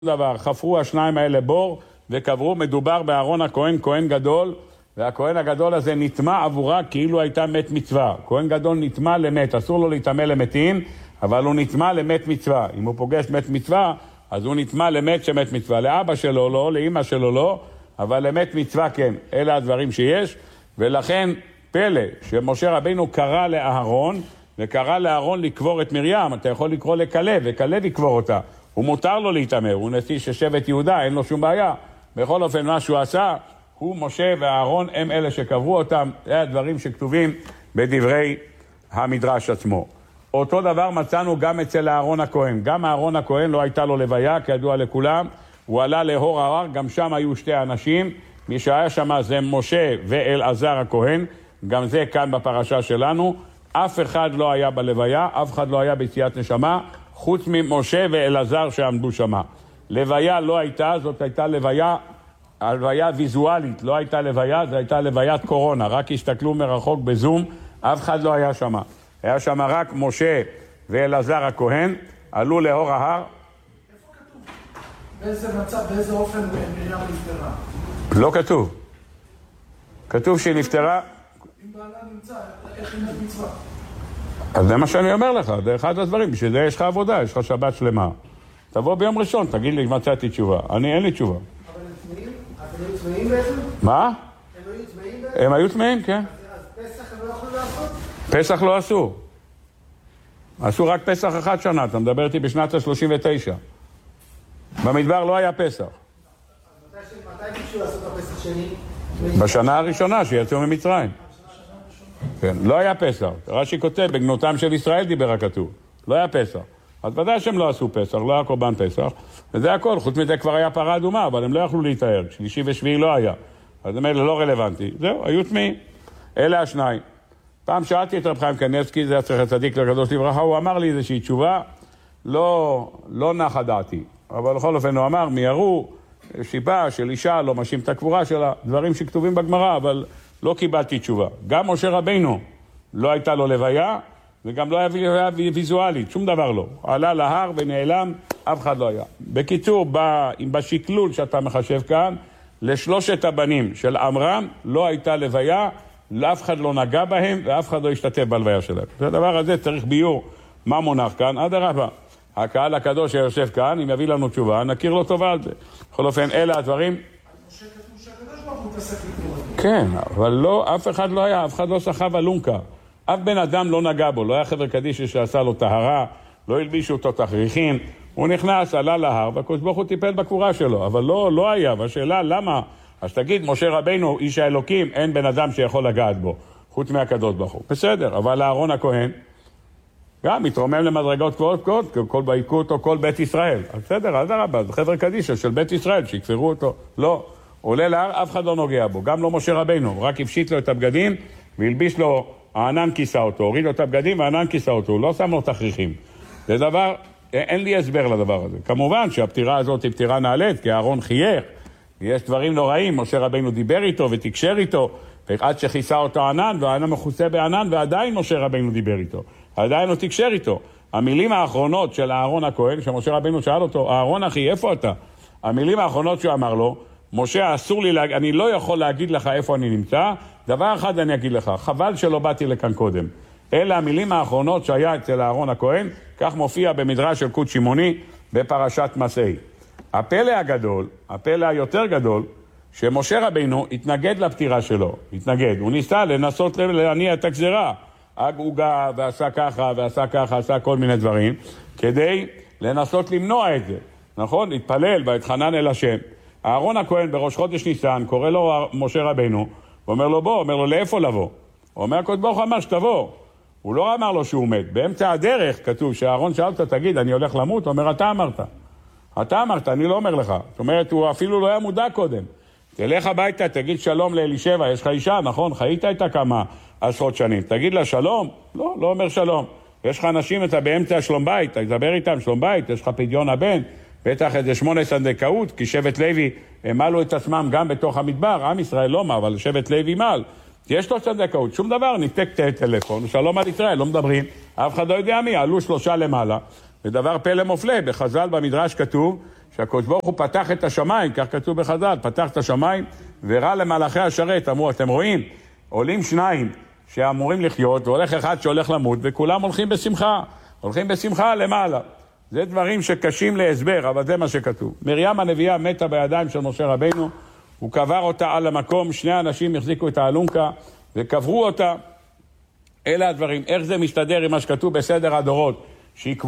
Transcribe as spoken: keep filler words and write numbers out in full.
דבר, חפרו השניים האלה בור וקברו. מדובר באהרון הכהן, כהן גדול, והכהן הגדול הזה נטמע עבורה כאילו הייתה מת מצווה. כהן גדול נטמע למת, אסור לו להתאמה למתים, אבל הוא נטמע למת מצווה. אם הוא פוגש מת מצווה, אז הוא נטמע למת שמת מצווה. לאבא שלו לא, לאמא שלו לא, אבל למת מצווה כן. אלה הדברים שיש, ולכן פלא שמשה רבינו קרא לאהרון, וקרא לאהרון לקבור את מרים. אתה יכול לקרוא לכלב, וכלב יקבור אותה. הוא מותר לו להתאמר, הוא נשיא של שבט יהודה, אין לו שום בעיה. בכל אופן, מה שהוא עשה, הוא, משה ואהרון, הם אלה שקברו אותם. זה הדברים שכתובים בדברי המדרש עצמו. אותו דבר מצאנו גם אצל אהרון הכהן. גם אהרון הכהן לא הייתה לו לוויה, כידוע לכולם. הוא עלה להור ההר, גם שם היו שתי אנשים. מי שהיה שם זה משה ואלעזר הכהן. גם זה כאן בפרשה שלנו. אף אחד לא היה בלוויה, אף אחד לא היה ביציאת נשמה, חוץ ממשה ואלעזר שעמדו שמה. לוויה לא הייתה, זאת הייתה לוויה, הלוויה ויזואלית, לא הייתה לוויה, זו הייתה לוויית קורונה, רק הסתכלו מרחוק בזום, אף אחד לא היה שמה. היה שמה רק משה ואלעזר הכהן, עלו לאור ההר. איפה כתוב? באיזה מצב, באיזה אופן מרים נפטרה? לא כתוב. כתוב שהיא נפטרה... אם בעלה נמצא, איך היא מת מצווה? אז זה מה שאני אומר לך, זה אחד הדברים, בשביל זה יש לך עבודה, יש לך שבת שלמה. תבוא ביום ראשון, תגיד לי, מצאתי תשובה. אני, אין לי תשובה. אבל הם צמאים? אז הם היו צמאים בעצם? מה? הם היו צמאים בעצם? הם היו צמאים, כן. אז פסח הם לא יכולים לעשות? פסח לא עשו. עשו רק פסח אחת שנה, אתה מדבר איתי בשנת ה-שלושים ותשע. במדבר לא היה פסח. אז מתי ביקשו לעשות הפסח שני? בשנה הראשונה שיצאו ממצרים. כן, לא היה פסח. רש"י כותב, בגנותם של ישראל דיבר הכתוב. לא היה פסח. אז ודאי שהם לא עשו פסח, לא היה קורבן פסח. וזה הכל, חוץ מזה כבר היה פרה אדומה, אבל הם לא יכלו להתאר. שלישי ושביעי לא היה. אז הם אלה לא רלוונטי. זהו, היו תמיים. אלה השניים. פעם שאלתי את רב חיים קניבסקי, זה צריך הצדיק לקדוש לברכה, הוא אמר לי איזושהי תשובה, לא, לא נחה דעתי. אבל בכל אופן הוא אמר, מיהרו, שיבה של אישה, לא משים את הקבורה שלה, דברים שכתובים בגמרא, אבל לא קיבלתי תשובה. גם משה רבינו לא הייתה לו לוויה, וגם לא היה לוויה ויזואלית, שום דבר לא. עלה להר ונעלם, אף אחד לא היה. בקיצור, בשקלול שאתה מחשב כאן, לשלושת הבנים של עמרם לא הייתה לוויה, לאף אחד לא נגע בהם, ואף אחד לא השתתף בלוויה שלהם. זה הדבר הזה צריך ביור מה מונח כאן, עד הרבה. הקהל הקדוש שיושב כאן, אם יביא לנו תשובה, נכיר לו טובה על זה. בכל אופן, אלה הדברים. משה כתוב שהקדוש ברוך הוא תעסק איתו. כן, אבל לא, אף אחד לא היה, אף אחד לא סחב אלונקה. אף בן אדם לא נגע בו, לא היה חבר קדישא שעשה לו טהרה, לא הלבישו אותו תכריכים. הוא נכנס, עלה להר, והקדוש ברוך הוא טיפל בקבורה שלו, אבל לא, לא היה. והשאלה, למה? אז תגיד, משה רבינו, איש האלוקים, אין בן אדם שיכול לגעת בו, חוץ מהקדוש ברוך הוא. בסדר, אבל אהרון הכהן, גם מתרומם למדרגות גבוהות גבוהות, כל בעיקו אותו כל בית ישראל. אז בסדר, אז הרבה, זה חבר קדישא של בית ישראל, שיקפרו אותו. לא, עולה להר, אף אחד לא נוגע בו, גם לא משה רבינו, רק הפשיט לו את הבגדים, והלביש לו, הענן כיסה אותו, הוריד לו את הבגדים, והענן כיסה אותו, הוא לא שם לו תכריכים. זה דבר, אין לי הסבר לדבר הזה. כמובן שהפטירה הזאת היא פטירה נעלית, כי אהרון חייך, יש דברים נוראים, משה רבינו דיבר איתו ותקשר איתו, ועד שכיסה אותו ענן, והענן מכוסה בענן, ועדיין משה רבינו דיבר איתו. עדיין הוא תקשר איתו. המילים האחרונות של אהרון הכהן, שמשה רבינו שאל אותו, אהרון אחי, איפה אתה? המילים האחרונות שהוא אמר לו, משה, אסור לי, להג... אני לא יכול להגיד לך איפה אני נמצא, דבר אחד אני אגיד לך, חבל שלא באתי לכאן קודם. אלה המילים האחרונות שהיה אצל אהרון הכהן, כך מופיע במדרש של קוד שמעוני בפרשת מסעי. הפלא הגדול, הפלא היותר גדול, שמשה רבינו התנגד לפטירה שלו, התנגד, הוא ניסה לנסות להניע את הגזרה, הגוגה ועשה ככה ועשה ככה, עשה כל מיני דברים, כדי לנסות למנוע את זה, נכון? התפלל והתחנן אל השם. אהרון הכהן בראש חודש ניסן, קורא לו משה רבינו, ואומר לו בוא, אומר לו לאיפה לבוא? הוא אומר, הקדוש ברוך הוא אמר שתבוא. הוא לא אמר לו שהוא מת. באמצע הדרך כתוב שאהרון שאל אותו, תגיד, אני הולך למות? הוא אומר, אתה אמרת. אתה אמרת, אני לא אומר לך. זאת אומרת, הוא אפילו לא היה מודע קודם. תלך הביתה, תגיד שלום לאלישבע, יש לך אישה, נכון? חיית איתה כמה עשרות שנים. תגיד לה שלום? לא, לא אומר שלום. יש לך אנשים, אתה באמצע שלום בית, אתה תדבר איתם שלום בית, יש לך פדיון הבן, בטח איזה שמונה סנדקאות, כי שבט לוי הם מעלו את עצמם גם בתוך המדבר, עם ישראל לא מה, אבל שבט לוי מעל. יש לו סנדקאות, שום דבר, ניתק טלפון, שלום על ישראל, לא מדברים, אף אחד לא יודע מי, עלו שלושה למעלה, ודבר פלא מופלא, בחז"ל במדרש כתוב, שהקדוש ברוך הוא פתח את השמיים, כך כתוב בחז"ל, פתח את השמיים וראה למלאכי השרת, אמרו, אתם רואים, עולים שניים שאמורים לחיות, והולך אחד שהולך למות, וכולם הולכים בשמחה, הולכים בשמחה למעלה. זה דברים שקשים להסבר, אבל זה מה שכתוב. מרים הנביאה מתה בידיים של משה רבינו, הוא קבר אותה על המקום, שני אנשים החזיקו את האלונקה וקברו אותה. אלה הדברים. איך זה מסתדר עם מה שכתוב בסדר הדורות?